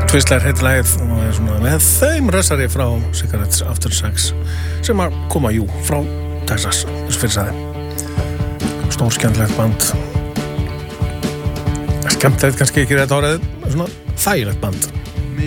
Twizzler heitir lagið og er svona með þeim rössari frá Cigarettes After Sex sem að koma, frá Texas, eins og fyrir sagði. Stór skemmtilegt band. Skemmtilegt kannski ekki rétt orðið, svona þægilegt band.